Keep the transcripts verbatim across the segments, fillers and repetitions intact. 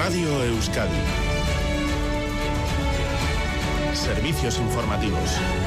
Radio Euskadi. Servicios informativos.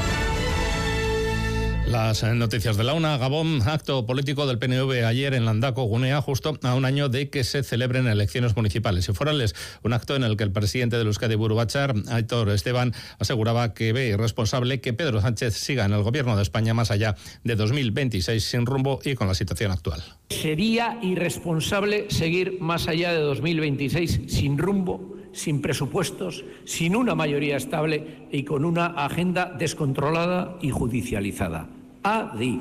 Las noticias de la una. Gabón, acto político del P N V ayer en Landako, Gunea, justo a un año de que se celebren elecciones municipales y forales. Un acto en el que el presidente del Euskadi Buru Batzar, Aitor Esteban, aseguraba que ve irresponsable que Pedro Sánchez siga en el gobierno de España más allá de dos mil veintiséis sin rumbo y con la situación actual. Sería irresponsable seguir más allá de dos mil veintiséis sin rumbo, sin presupuestos, sin una mayoría estable y con una agenda descontrolada y judicializada. Adi,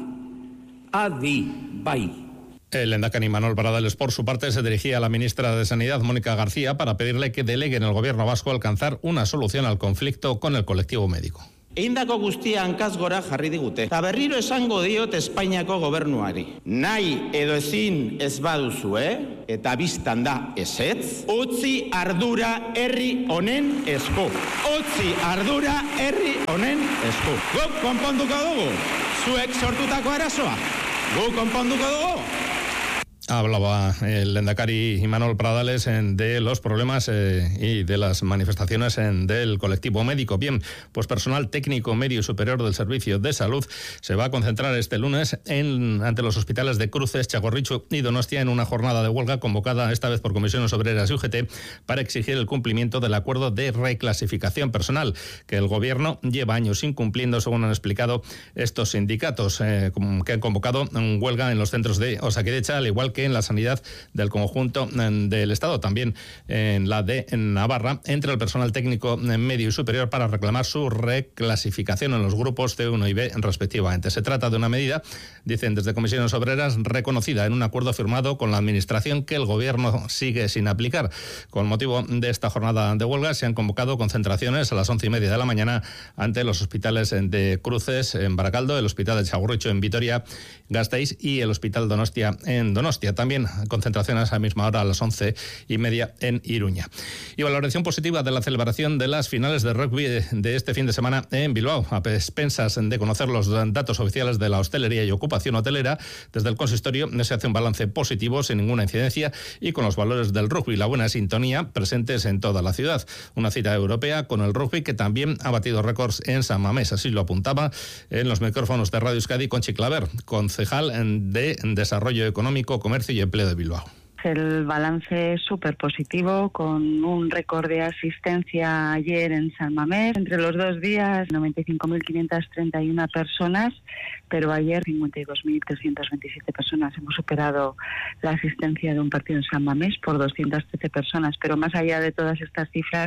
adi, bye. El lehendakari Imanol Pradales, por su parte, se dirigía a la ministra de Sanidad, Mónica García, para pedirle que delegue en el gobierno vasco alcanzar una solución al conflicto con el colectivo médico. Eindako guztia hankaz gora jarri digute. Ta berriro esango diot Espainiako gobernuari. Nahi edo ezin ez baduzu, eh? Eta biztan da ezetz. Utzi ardura herri honen esku. Utzi ardura herri honen esku. Guk konponduko dugu. Zuek sortutako arazoa. Guk konponduko dugu. Hablaba el lehendakari Imanol Pradales de los problemas eh, y de las manifestaciones en, del colectivo médico. Bien, pues personal técnico medio y superior del Servicio de Salud se va a concentrar este lunes en, ante los hospitales de Cruces, Txagorritxu y Donostia en una jornada de huelga convocada esta vez por comisiones obreras y U G T para exigir el cumplimiento del acuerdo de reclasificación personal que el gobierno lleva años incumpliendo, según han explicado estos sindicatos eh, que han convocado en huelga en los centros de Osakidecha, al igual que en la sanidad del conjunto del Estado, también en la de Navarra, entre el personal técnico medio y superior para reclamar su reclasificación en los grupos C uno y B respectivamente. Se trata de una medida, dicen desde comisiones obreras, reconocida en un acuerdo firmado con la Administración que el Gobierno sigue sin aplicar. Con motivo de esta jornada de huelga se han convocado concentraciones a las once y media de la mañana ante los hospitales de Cruces en Baracaldo, el Hospital de Txagorritxu en Vitoria-Gasteiz y el Hospital Donostia en Donostia. También concentraciones a la misma hora a las once y media en Iruña. Y valoración positiva de la celebración de las finales de rugby de este fin de semana en Bilbao. A expensas de conocer los datos oficiales de la hostelería y ocupación hotelera, desde el consistorio se hace un balance positivo sin ninguna incidencia y con los valores del rugby y la buena sintonía presentes en toda la ciudad. Una cita europea con el rugby que también ha batido récords en San Mamés. Así lo apuntaba en los micrófonos de Radio Euskadi Conchi Claver, concejal de Desarrollo Económico, Comercio y Empleo de Bilbao. El balance es súper positivo, con un récord de asistencia ayer en San Mamés. Entre los dos días, noventa y cinco mil quinientas treinta y una personas, pero ayer cincuenta y dos mil trescientas veintisiete personas. Hemos superado la asistencia de un partido en San Mamés por doscientas trece personas. Pero más allá de todas estas cifras,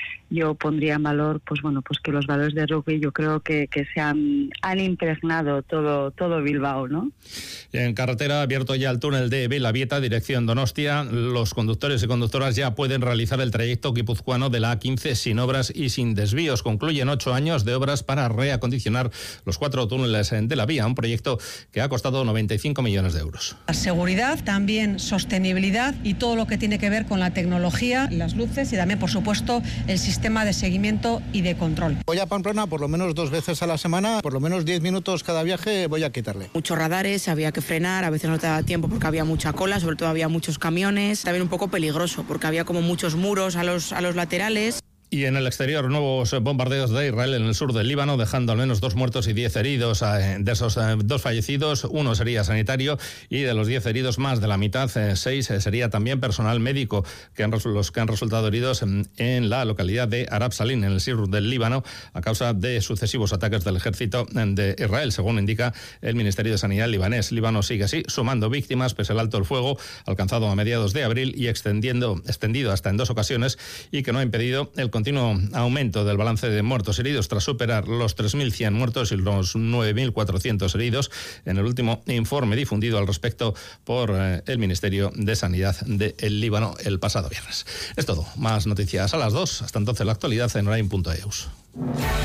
yo pondría en valor, pues bueno, pues que los valores de rugby yo creo que, que se han, han impregnado todo, todo Bilbao, ¿no? En carretera, abierto ya el túnel de Belavieta, dirección Donostia, los conductores y conductoras ya pueden realizar el trayecto guipuzcoano de la A quince sin obras y sin desvíos. Concluyen ocho años de obras para reacondicionar los cuatro túneles de la vía, un proyecto que ha costado noventa y cinco millones de euros. La seguridad, también sostenibilidad y todo lo que tiene que ver con la tecnología, las luces y también, por supuesto, el sistema sistema de seguimiento y de control. Voy a Pamplona por lo menos dos veces a la semana, por lo menos diez minutos cada viaje voy a quitarle. Muchos radares, había que frenar, a veces no te daba tiempo porque había mucha cola, sobre todo había muchos camiones, también un poco peligroso porque había como muchos muros a los, a los laterales. Y en el exterior, nuevos bombardeos de Israel en el sur del Líbano, dejando al menos dos muertos y diez heridos. De esos dos fallecidos, uno sería sanitario y de los diez heridos, más de la mitad, seis sería también personal médico, que han, los que han resultado heridos en, en la localidad de Arab Salim, en el sur del Líbano, a causa de sucesivos ataques del ejército de Israel, según indica el Ministerio de Sanidad libanés. Líbano sigue así, sumando víctimas pese al alto el fuego alcanzado a mediados de abril y extendiendo, extendido hasta en dos ocasiones, y que no ha impedido el continuo aumento del balance de muertos y heridos tras superar los tres mil cien muertos y los nueve mil cuatrocientos heridos en el último informe difundido al respecto por eh, el Ministerio de Sanidad del Líbano el pasado viernes. Es todo. Más noticias a las dos. Hasta entonces la actualidad en orain punto eus.